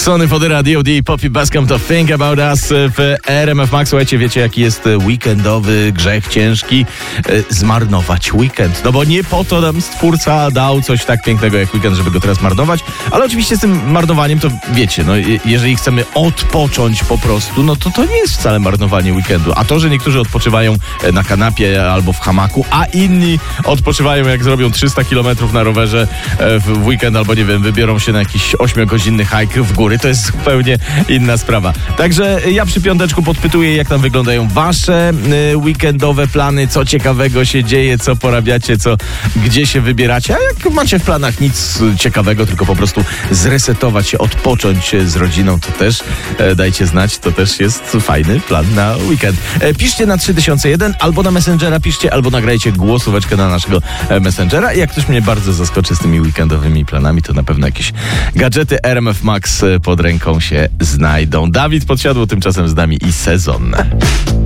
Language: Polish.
Sony for the Radio, the Poppy Bascom to Think About Us w RMF Max. Słuchajcie, wiecie jaki jest weekendowy grzech ciężki? Zmarnować weekend. No bo nie po to nam Stwórca dał coś tak pięknego jak weekend, żeby go teraz marnować, ale oczywiście z tym marnowaniem to wiecie, no jeżeli chcemy odpocząć po prostu, no to nie jest wcale marnowanie weekendu. A to, że niektórzy odpoczywają na kanapie albo w hamaku, a inni odpoczywają jak zrobią 300 km na rowerze w weekend albo nie wiem, wybiorą się na jakiś 8-godzinny hike w góry, to jest zupełnie inna sprawa. Także ja przy piąteczku podpytuję, jak tam wyglądają wasze weekendowe plany, co ciekawego się dzieje, co porabiacie, gdzie się wybieracie, a jak macie w planach nic ciekawego, tylko po prostu zresetować się, odpocząć z rodziną, to też dajcie znać, to też jest fajny plan na weekend. Piszcie na 3001, albo na Messengera piszcie, albo nagrajcie głosóweczkę na naszego Messengera i jak ktoś mnie bardzo zaskoczy z tymi weekendowymi planami, to na pewno jakieś gadżety RMF Max pod ręką się znajdą. Dawid Podsiadło tymczasem z nami i Sezon.